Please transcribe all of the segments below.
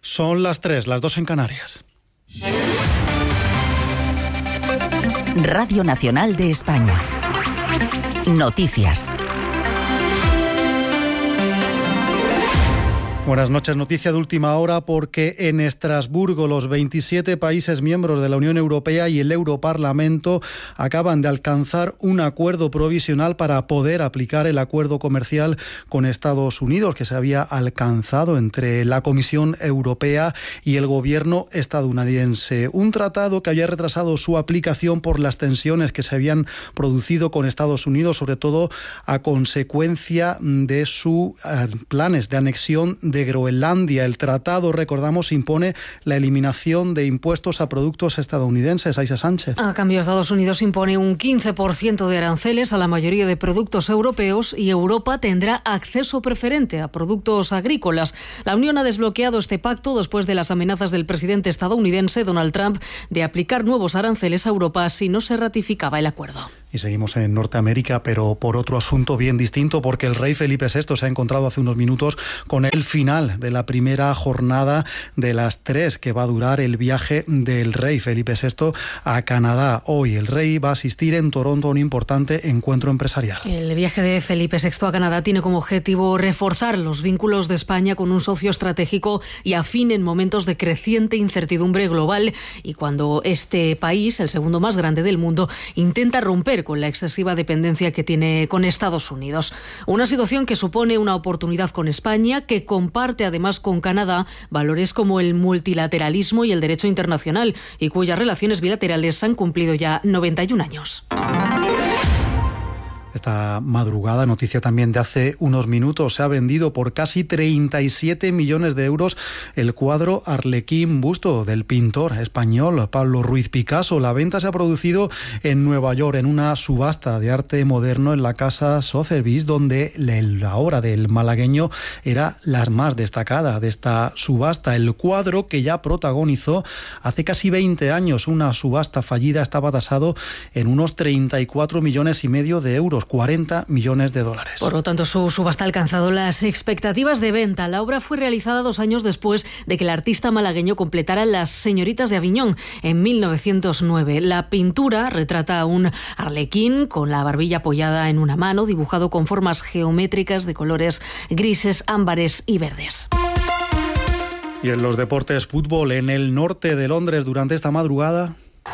Son las 3, las 2 en Canarias. Radio Nacional de España. Noticias. Buenas noches, noticia de última hora porque en Estrasburgo los 27 países miembros de la Unión Europea y el Europarlamento acaban de alcanzar un acuerdo provisional para poder aplicar el acuerdo comercial con Estados Unidos que se había alcanzado entre la Comisión Europea y el gobierno estadounidense. Un tratado que había retrasado su aplicación por las tensiones que se habían producido con Estados Unidos, sobre todo a consecuencia de sus planes de anexión de Groenlandia. El tratado, recordamos, impone la eliminación de impuestos a productos estadounidenses. Aisha Sánchez. A cambio, Estados Unidos impone un 15% de aranceles a la mayoría de productos europeos y Europa tendrá acceso preferente a productos agrícolas. La Unión ha desbloqueado este pacto después de las amenazas del presidente estadounidense Donald Trump de aplicar nuevos aranceles a Europa si no se ratificaba el acuerdo. Y seguimos en Norteamérica, pero por otro asunto bien distinto, porque el rey Felipe VI se ha encontrado hace unos minutos con el final de la primera jornada de las 3 que va a durar el viaje del rey Felipe VI a Canadá. Hoy el rey va a asistir en Toronto a un importante encuentro empresarial. El viaje de Felipe VI a Canadá tiene como objetivo reforzar los vínculos de España con un socio estratégico y afín en momentos de creciente incertidumbre global y cuando este país, el segundo más grande del mundo, intenta romper con la excesiva dependencia que tiene con Estados Unidos. Una situación que supone una oportunidad con España, que comparte además con Canadá valores como el multilateralismo y el derecho internacional y cuyas relaciones bilaterales han cumplido ya 91 años. Esta madrugada, noticia también de hace unos minutos, se ha vendido por casi 37 millones de euros el cuadro Arlequín, busto del pintor español Pablo Ruiz Picasso. La venta se ha producido en Nueva York, en una subasta de arte moderno en la casa Sotheby's, donde la obra del malagueño era la más destacada de esta subasta. El cuadro, que ya protagonizó hace casi 20 años una subasta fallida, estaba tasado en unos 34 millones y medio de euros. 40 millones de dólares. Por lo tanto, su subasta ha alcanzado las expectativas de venta. La obra fue realizada 2 años después de que el artista malagueño completara Las Señoritas de Aviñón en 1909. La pintura retrata a un arlequín con la barbilla apoyada en una mano, dibujado con formas geométricas de colores grises, ámbares y verdes. Y en los deportes, fútbol en el norte de Londres durante esta madrugada.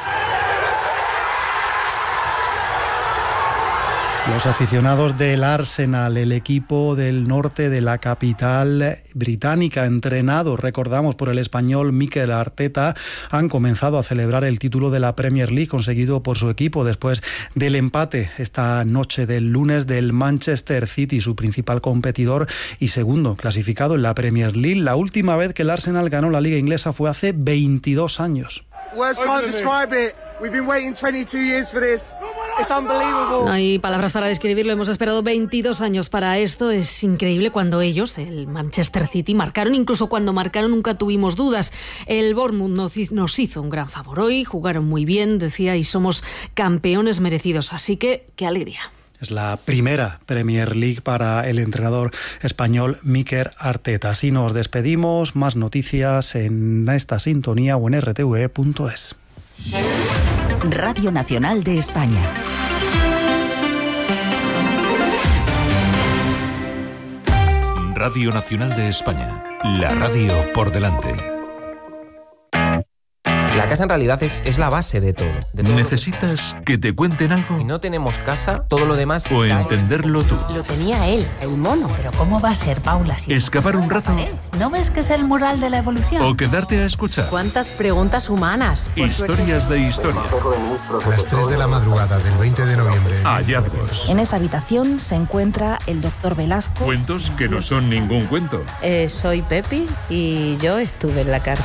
Los aficionados del Arsenal, el equipo del norte de la capital británica, entrenado, recordamos, por el español Mikel Arteta, han comenzado a celebrar el título de la Premier League conseguido por su equipo después del empate esta noche del lunes del Manchester City, su principal competidor y segundo clasificado en la Premier League. La última vez que el Arsenal ganó la Liga Inglesa fue hace 22 años. No hay palabras para describirlo. Hemos esperado 22 años para esto. Es increíble. Cuando ellos, el Manchester City, marcaron, incluso cuando marcaron nunca tuvimos dudas. El Bournemouth nos hizo un gran favor hoy. Jugaron muy bien, decía, y somos campeones merecidos. Así que, qué alegría. Es la primera Premier League para el entrenador español Mikel Arteta. Así nos despedimos. Más noticias en esta sintonía o en rtve.es. Radio Nacional de España. Radio Nacional de España. La radio por delante. La casa en realidad es la base de todo. ¿Necesitas que te cuenten algo? Si no tenemos casa, todo lo demás... O entenderlo tú. Lo tenía él, el mono. Pero ¿cómo va a ser, Paula? Si ¿Escapar un rato? ¿No ves que es el mural de la evolución? ¿O quedarte a escuchar? ¿Cuántas preguntas humanas? Historias de historia. A las 3 de la madrugada del 20 de noviembre. Hallazgos. En esa habitación se encuentra el doctor Velasco. Cuentos que no son ningún cuento. Soy Pepi y yo estuve en la cárcel.